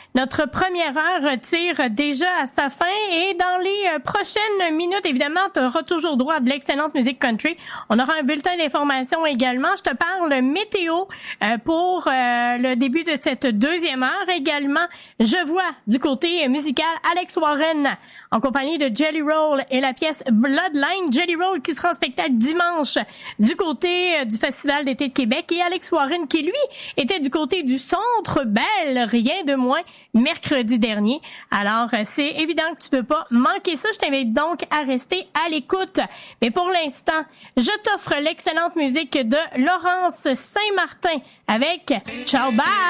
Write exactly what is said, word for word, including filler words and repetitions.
Notre première heure tire déjà à sa fin et dans les prochaines minutes, évidemment, tu auras toujours droit à de l'excellente musique country. On aura un bulletin d'information également. Je te parle météo euh, pour euh, le début de cette deuxième heure. Également, je vois du côté musical Alex Warren en compagnie de Jelly Roll et la pièce Bloodline. Jelly Roll qui sera en spectacle dimanche du côté du Festival d'été de Québec et Alex Warren qui, lui, était du côté du Centre Bell, rien de moins, mercredi dernier. Alors, c'est évident que tu peux pas manquer ça. Je t'invite donc à rester à l'écoute. Mais pour l'instant, je t'offre l'excellente musique de Laurence Saint-Martin avec Ciao Bye!